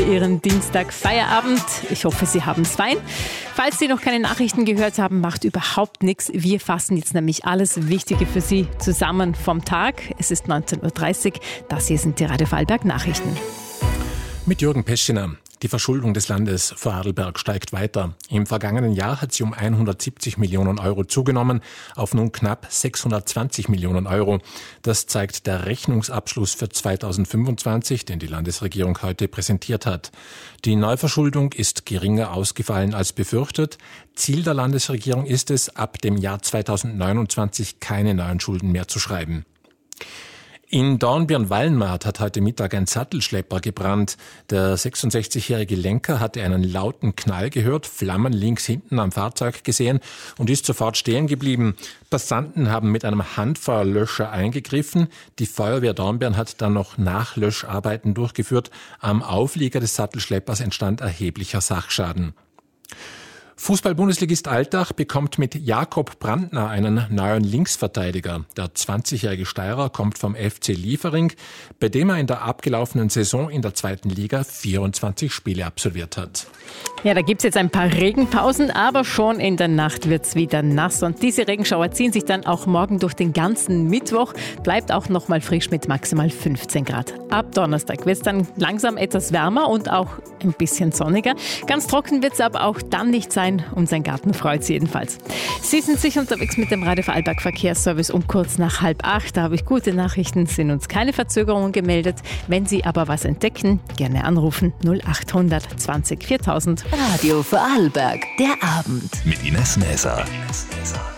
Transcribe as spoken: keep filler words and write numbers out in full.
Ihren Dienstag Feierabend. Ich hoffe, Sie haben es fein. Falls Sie noch keine Nachrichten gehört haben, macht überhaupt nichts. Wir fassen jetzt nämlich alles Wichtige für Sie zusammen vom Tag. Es ist neunzehn Uhr dreißig. Das hier sind die Radio Vorarlberg Nachrichten. Mit Jürgen Peschiner. Die Verschuldung des Landes Vorarlberg steigt weiter. Im vergangenen Jahr hat sie um hundertsiebzig Millionen Euro zugenommen, auf nun knapp sechshundertzwanzig Millionen Euro. Das zeigt der Rechnungsabschluss für zweitausendfünfundzwanzig, den die Landesregierung heute präsentiert hat. Die Neuverschuldung ist geringer ausgefallen als befürchtet. Ziel der Landesregierung ist es, ab dem Jahr zweitausendneunundzwanzig keine neuen Schulden mehr zu schreiben. In Dornbirn-Wallenmaat hat heute Mittag ein Sattelschlepper gebrannt. Der sechsundsechzigjährige Lenker hatte einen lauten Knall gehört, Flammen links hinten am Fahrzeug gesehen und ist sofort stehen geblieben. Passanten haben mit einem Handfeuerlöscher eingegriffen. Die Feuerwehr Dornbirn hat dann noch Nachlöscharbeiten durchgeführt. Am Auflieger des Sattelschleppers entstand erheblicher Sachschaden. Fußball-Bundesligist Altach bekommt mit Jakob Brandner einen neuen Linksverteidiger. Der zwanzigjährige Steirer kommt vom F C Liefering, bei dem er in der abgelaufenen Saison in der zweiten Liga vierundzwanzig Spiele absolviert hat. Ja, da gibt's jetzt ein paar Regenpausen, aber schon in der Nacht wird's wieder nass. Und diese Regenschauer ziehen sich dann auch morgen durch den ganzen Mittwoch. Bleibt auch noch mal frisch mit maximal fünfzehn Grad. Ab Donnerstag wird's dann langsam etwas wärmer und auch ein bisschen sonniger. Ganz trocken wird's aber auch dann nicht sein. Und sein Garten freut's jedenfalls. Sie sind sicher unterwegs mit dem Radio Vorarlberg Verkehrsservice um kurz nach halb acht. Da habe ich gute Nachrichten, sind uns keine Verzögerungen gemeldet. Wenn Sie aber was entdecken, gerne anrufen null achthundert zwanzig viertausend. Radio Vorarlberg, der Abend. Mit Ines Näser.